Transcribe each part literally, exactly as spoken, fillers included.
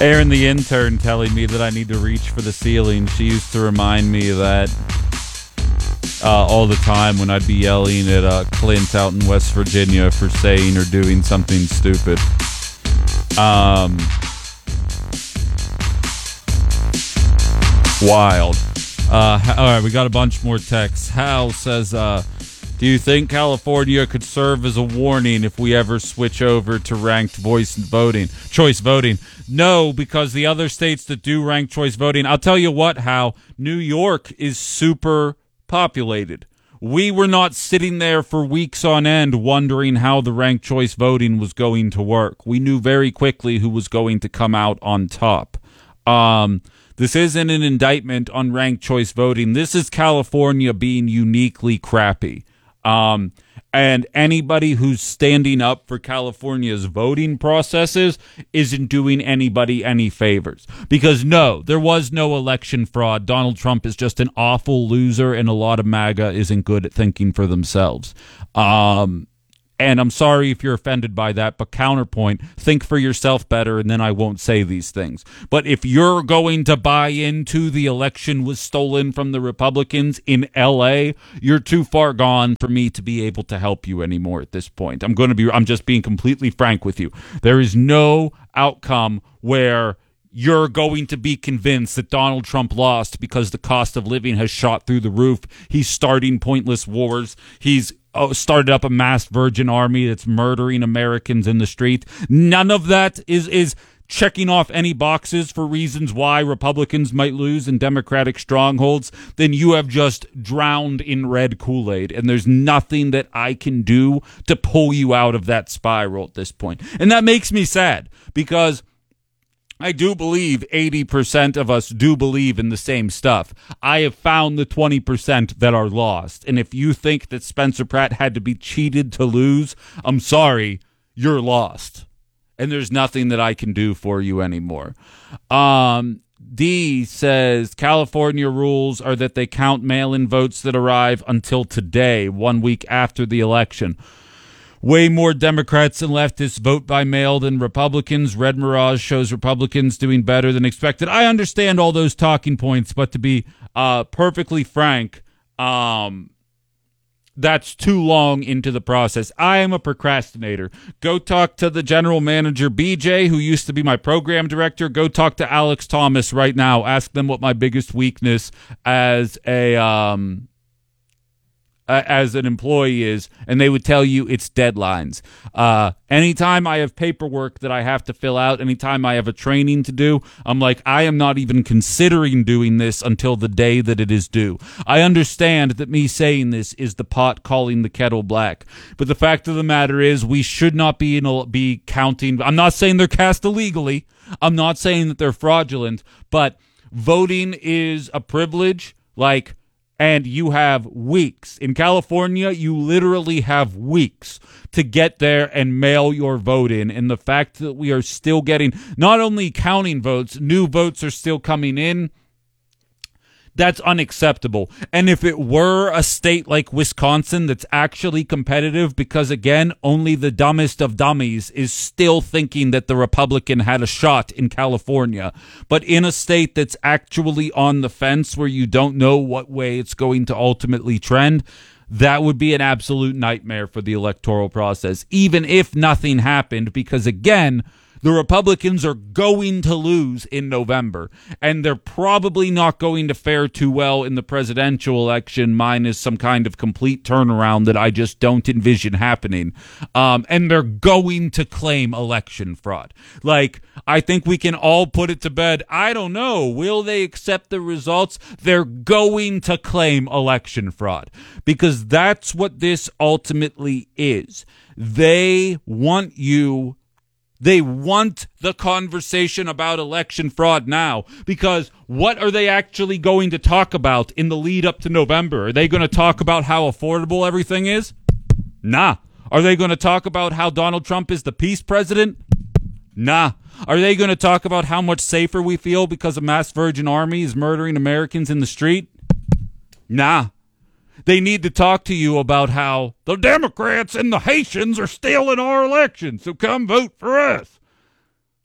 Erin, the intern, telling me that I need to reach for the ceiling. She used to remind me of that uh, all the time when I'd be yelling at uh, Clint out in West Virginia for saying or doing something stupid. Um, wild. Uh, all right, we got a bunch more texts. Hal says, uh, do you think California could serve as a warning if we ever switch over to ranked voice voting, choice voting? No, because the other states that do ranked choice voting, I'll tell you what, Hal, New York is super populated. We were not sitting there for weeks on end wondering how the ranked choice voting was going to work. We knew very quickly who was going to come out on top. Um... This isn't an indictment on ranked choice voting. This is California being uniquely crappy. Um, and anybody who's standing up for California's voting processes isn't doing anybody any favors. Because no, there was no election fraud. Donald Trump is just an awful loser, and a lot of MAGA isn't good at thinking for themselves. Um... And I'm sorry if you're offended by that, but counterpoint, think for yourself better, and then I won't say these things. But if you're going to buy into the election was stolen from the Republicans in L A, you're too far gone for me to be able to help you anymore at this point. I'm going to be, I'm just being completely frank with you. There is no outcome where you're going to be convinced that Donald Trump lost because the cost of living has shot through the roof. He's starting pointless wars. He's Oh, started up a mass virgin army that's murdering Americans in the street. None of that is is checking off any boxes for reasons why Republicans might lose in Democratic strongholds. Then you have just drowned in red Kool-Aid, and there's nothing that I can do to pull you out of that spiral at this point. And that makes me sad, because I do believe eighty percent of us do believe in the same stuff. I have found the twenty percent that are lost. And if you think that Spencer Pratt had to be cheated to lose, I'm sorry, you're lost. And there's nothing that I can do for you anymore. Um, D says, California rules are that they count mail-in votes that arrive until today, one week after the election. Way more Democrats and leftists vote by mail than Republicans. Red Mirage shows Republicans doing better than expected. I understand all those talking points, but to be uh, perfectly frank, um, that's too long into the process. I am a procrastinator. Go talk to the general manager, B J, who used to be my program director. Go talk to Alex Thomas right now. Ask them what my biggest weakness as a... Um, Uh, as an employee is, and they would tell you it's deadlines. Uh, anytime I have paperwork that I have to fill out, anytime I have a training to do, I'm like, I am not even considering doing this until the day that it is due. I understand that me saying this is the pot calling the kettle black, but the fact of the matter is we should not be, in, be counting. I'm not saying they're cast illegally. I'm not saying that they're fraudulent, but voting is a privilege, like, and you have weeks. In California, you literally have weeks to get there and mail your vote in. And the fact that we are still getting, not only counting votes, new votes are still coming in, that's unacceptable. And if it were a state like Wisconsin that's actually competitive, because again, only the dumbest of dummies is still thinking that the Republican had a shot in California. But in a state that's actually on the fence where you don't know what way it's going to ultimately trend, that would be an absolute nightmare for the electoral process, even if nothing happened, because again, the Republicans are going to lose in November, and they're probably not going to fare too well in the presidential election, minus some kind of complete turnaround that I just don't envision happening. Um, and they're going to claim election fraud. Like, I think we can all put it to bed. I don't know. Will they accept the results? They're going to claim election fraud, because that's what this ultimately is. They want you They want the conversation about election fraud now, because what are they actually going to talk about in the lead up to November? Are they going to talk about how affordable everything is? Nah. Are they going to talk about how Donald Trump is the peace president? Nah. Are they going to talk about how much safer we feel because a mass virgin army is murdering Americans in the street? Nah. They need to talk to you about how the Democrats and the Haitians are stealing our election, so come vote for us.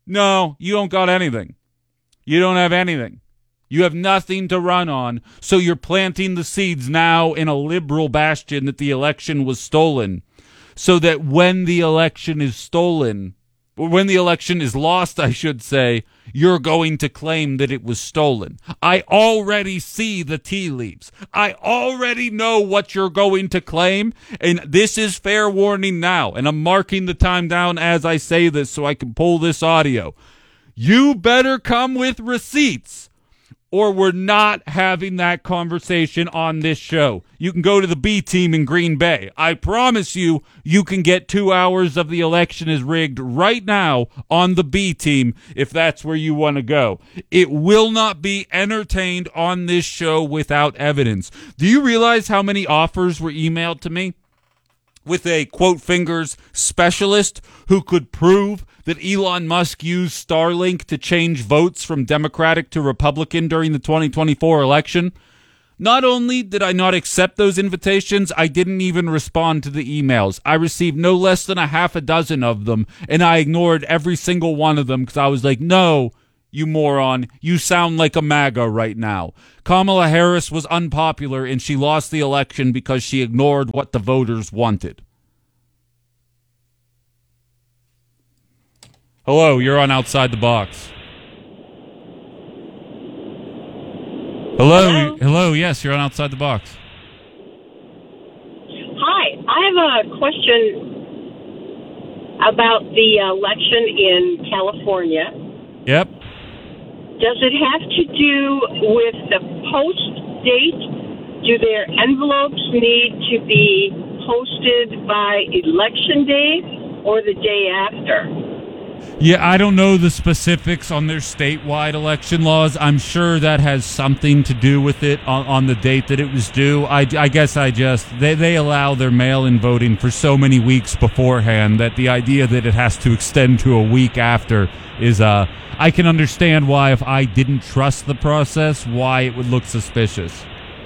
No, you don't got anything. You don't have anything. You have nothing to run on, so you're planting the seeds now in a liberal bastion that the election was stolen, so that when the election is stolen, or when the election is lost, I should say, you're going to claim that it was stolen. I already see the tea leaves. I already know what you're going to claim, and this is fair warning now, and I'm marking the time down as I say this so I can pull this audio. You better come with receipts, or we're not having that conversation on this show. You can go to the B team in Green Bay. I promise you, you can get two hours of the election is rigged right now on the B team if that's where you want to go. It will not be entertained on this show without evidence. Do you realize how many offers were emailed to me with a, quote, fingers specialist who could prove that Elon Musk used Starlink to change votes from Democratic to Republican during the twenty twenty-four election? Not only did I not accept those invitations, I didn't even respond to the emails. I received no less than a half a dozen of them, and I ignored every single one of them because I was like, no, you moron, you sound like a MAGA right now. Kamala Harris was unpopular, and she lost the election because she ignored what the voters wanted. Hello, you're on Outside the Box. Hello, hello, hello, yes, you're on Outside the Box. Hi, I have a question about the election in California. Yep. Does it have to do with the post date? Do their envelopes need to be posted by election day or the day after? Yeah, I don't know the specifics on their statewide election laws. I'm sure that has something to do with it on, on the date that it was due. I, I guess I just, they, they allow their mail-in voting for so many weeks beforehand that the idea that it has to extend to a week after is, uh, I can understand why if I didn't trust the process, why it would look suspicious.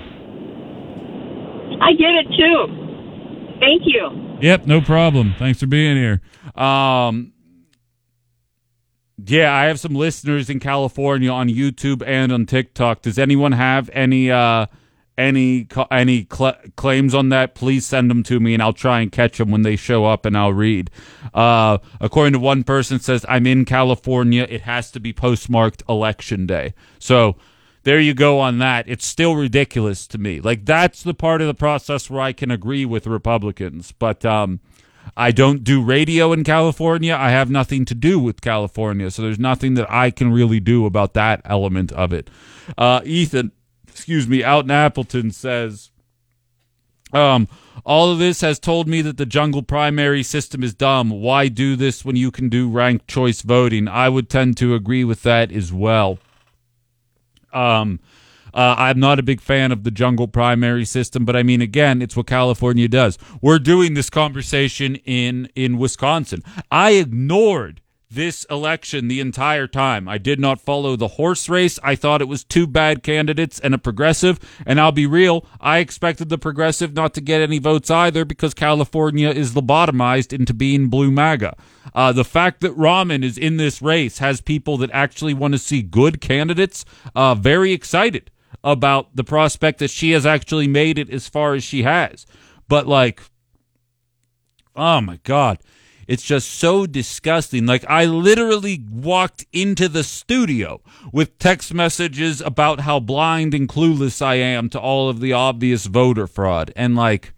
I get it too. Thank you. Yep, no problem. Thanks for being here. Um... Yeah, I have some listeners in California on YouTube and on TikTok. Does anyone have any uh, any any cl- claims on that? Please send them to me, and I'll try and catch them when they show up, and I'll read. Uh, according to one person, says I'm in California. It has to be postmarked Election Day. So there you go on that. It's still ridiculous to me. Like that's the part of the process where I can agree with Republicans, but. Um, I don't do radio in California. I have nothing to do with California, so there's nothing that I can really do about that element of it. Uh, Ethan, excuse me, out in Appleton says, um, all of this has told me that the jungle primary system is dumb. Why do this when you can do ranked choice voting? I would tend to agree with that as well. Um... Uh, I'm not a big fan of the jungle primary system, but I mean, again, it's what California does. We're doing this conversation in, in Wisconsin. I ignored this election the entire time. I did not follow the horse race. I thought it was two bad candidates and a progressive, and I'll be real, I expected the progressive not to get any votes either because California is lobotomized into being blue MAGA. Uh, the fact that Raman is in this race has people that actually want to see good candidates uh, very excited about the prospect that she has actually made it as far as she has. But, like, oh, my God. It's just so disgusting. Like, I literally walked into the studio with text messages about how blind and clueless I am to all of the obvious voter fraud. And, like,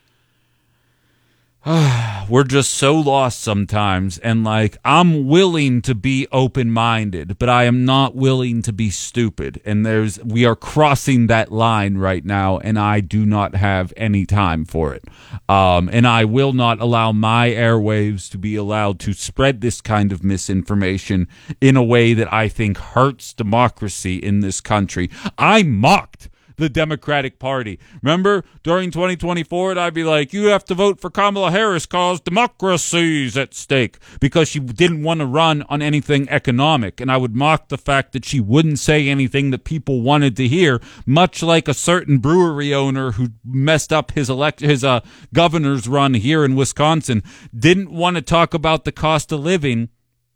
we're just so lost sometimes, and like I'm willing to be open-minded, but I am not willing to be stupid, and there's we are crossing that line right now, and I do not have any time for it. Um, and I will not allow my airwaves to be allowed to spread this kind of misinformation in a way that I think hurts democracy in this country. I mocked the Democratic Party. Remember, during twenty twenty-four, I'd be like, you have to vote for Kamala Harris because democracy's at stake, because she didn't want to run on anything economic. And I would mock the fact that she wouldn't say anything that people wanted to hear, much like a certain brewery owner who messed up his elect his uh, governor's run here in Wisconsin, didn't want to talk about the cost of living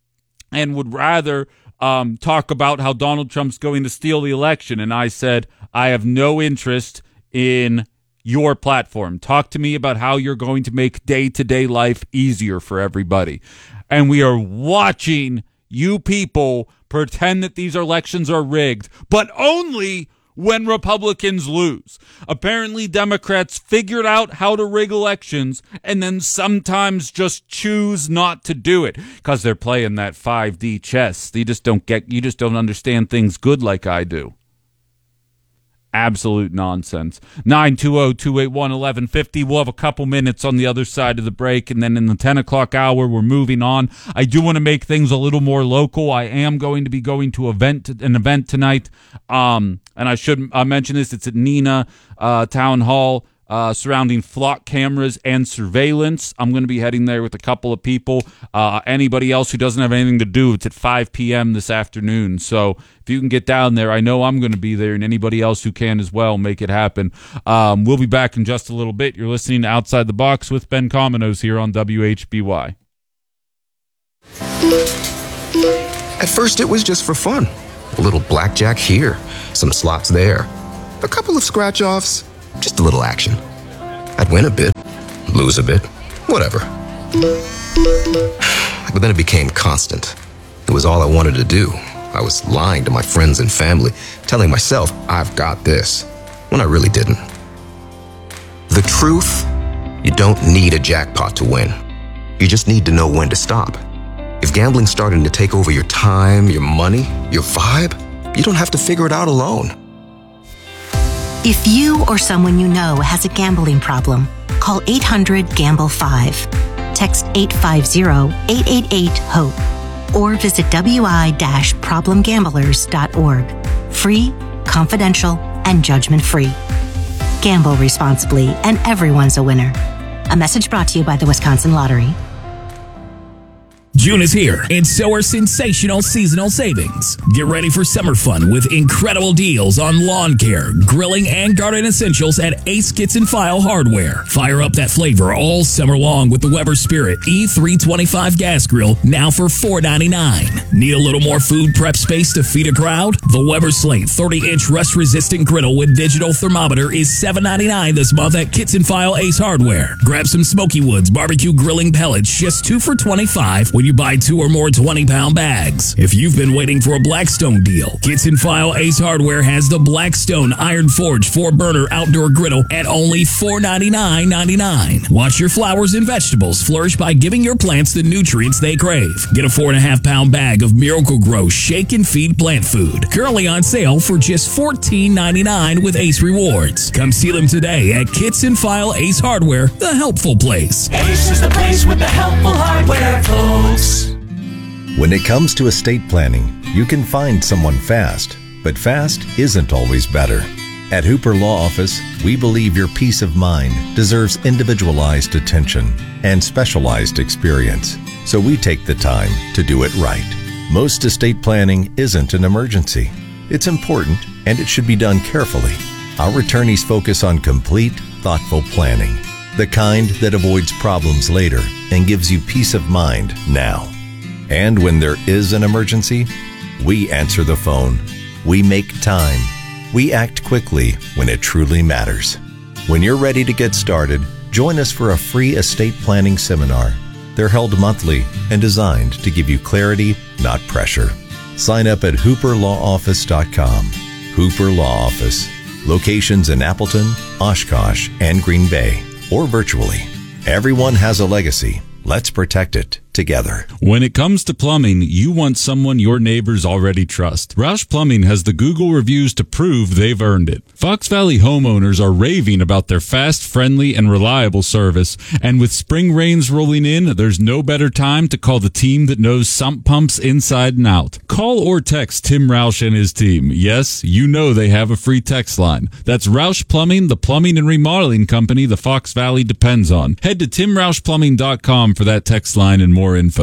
and would rather um, talk about how Donald Trump's going to steal the election. And I said, I have no interest in your platform. Talk to me about how you're going to make day-to-day life easier for everybody. And we are watching you people pretend that these elections are rigged, but only when Republicans lose. Apparently, Democrats figured out how to rig elections and then sometimes just choose not to do it because they're playing that five D chess. You just don't get, you just don't understand things good like I do. Absolute nonsense. nine two zero, two eight one, one one five zero. We'll have a couple minutes on the other side of the break, and then in the ten o'clock hour, we're moving on. I do want to make things a little more local. I am going to be going to event, an event tonight, um, and I should uh, mention this. It's at Neenah uh, Town Hall. Uh, surrounding flock cameras and surveillance. I'm going to be heading there with a couple of people. Uh, anybody else who doesn't have anything to do, it's at five p.m. this afternoon. So if you can get down there, I know I'm going to be there, and anybody else who can as well, make it happen. Um, we'll be back in just a little bit. You're listening to Outside the Box with Ben Cominos here on W H B Y. At first, it was just for fun. A little blackjack here, some slots there, a couple of scratch-offs. Just a little action. I'd win a bit, lose a bit, whatever. But then it became constant. It was all I wanted to do. I was lying to my friends and family, telling myself, I've got this, when I really didn't. The truth, you don't need a jackpot to win. You just need to know when to stop. If gambling's starting to take over your time, your money, your vibe, you don't have to figure it out alone. If you or someone you know has a gambling problem, call eight hundred gamble five, text eight five zero, eight eight eight, HOPE, or visit w i dash problem gamblers dot org. Free, confidential, and judgment-free. Gamble responsibly, and everyone's a winner. A message brought to you by the Wisconsin Lottery. June is here, and so are sensational seasonal savings. Get ready for summer fun with incredible deals on lawn care, grilling, and garden essentials at Ace Kitchen File Hardware. Fire up that flavor all summer long with the Weber Spirit E three twenty-five gas grill, now for four ninety-nine. Need a little more food prep space to feed a crowd? The Weber Slate thirty-inch rust-resistant griddle with digital thermometer is seven ninety-nine this month at Kitchen File Ace Hardware. Grab some Smoky Woods barbecue grilling pellets, just two for twenty-five when you buy two or more twenty-pound bags. If you've been waiting for a Blackstone deal, Kitchen File Ace Hardware has the Blackstone Iron Forge four-burner outdoor griddle at only four ninety-nine ninety-nine. Watch your flowers and vegetables flourish by giving your plants the nutrients they crave. Get a four and a half pound bag of Miracle-Gro Shake and Feed plant food, currently on sale for just fourteen ninety-nine with Ace Rewards. Come see them today at Kitchen File Ace Hardware, the helpful place. Ace is the place with the helpful hardware, folks. When it comes to estate planning, you can find someone fast, but fast isn't always better. At Hooper Law Office, we believe your peace of mind deserves individualized attention and specialized experience, so we take the time to do it right. Most estate planning isn't an emergency. It's important, and it should be done carefully. Our attorneys focus on complete, thoughtful planning, the kind that avoids problems later and gives you peace of mind now. And when there is an emergency, we answer the phone. We make time. We act quickly when it truly matters. When you're ready to get started, join us for a free estate planning seminar. They're held monthly and designed to give you clarity, not pressure. Sign up at hooper law office dot com. Hooper Law Office. Locations in Appleton, Oshkosh, and Green Bay, or virtually. Everyone has a legacy. Let's protect it together. When it comes to plumbing, you want someone your neighbors already trust. Roush Plumbing has the Google reviews to prove they've earned it. Fox Valley homeowners are raving about their fast, friendly, and reliable service. And with spring rains rolling in, there's no better time to call the team that knows sump pumps inside and out. Call or text Tim Roush and his team. Yes, you know they have a free text line. That's Roush Plumbing, the plumbing and remodeling company the Fox Valley depends on. Head to tim roush plumbing dot com for that text line and more info.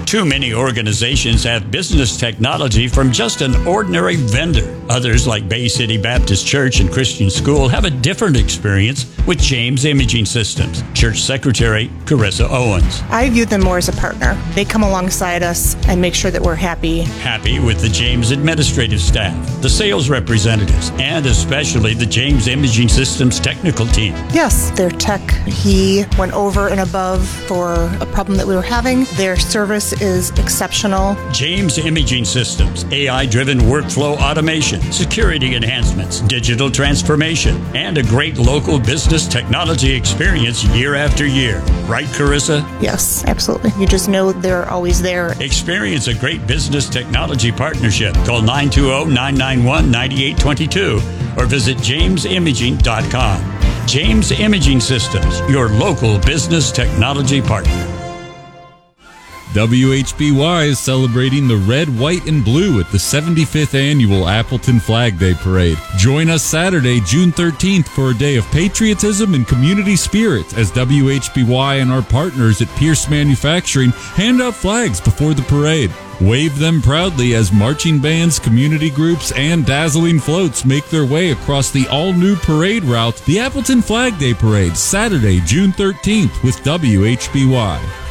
Too many organizations have business technology from just an ordinary vendor. Others, like Bay City Baptist Church and Christian School, have a different experience with James Imaging Systems. Church Secretary Carissa Owens. I view them more as a partner. They come alongside us and make sure that we're happy. Happy with the James administrative staff, the sales representatives, and especially the James Imaging Systems technical team. Yes, their tech, he went over and above for a problem that we were having. Their service is exceptional. James Imaging Systems, A I-driven workflow automation, security enhancements, digital transformation, and a great local business technology experience year after year. Right, Carissa? Yes, absolutely. You just know they're always there. Experience a great business technology partnership. Call nine two zero, nine nine one, nine eight two two or visit james imaging dot com. James Imaging Systems, your local business technology partner. W H B Y is celebrating the red, white, and blue at the seventy-fifth Annual Appleton Flag Day Parade. Join us Saturday, June thirteenth for a day of patriotism and community spirit as W H B Y and our partners at Pierce Manufacturing hand out flags before the parade. Wave them proudly as marching bands, community groups, and dazzling floats make their way across the all-new parade route, the Appleton Flag Day Parade, Saturday, June thirteenth with W H B Y.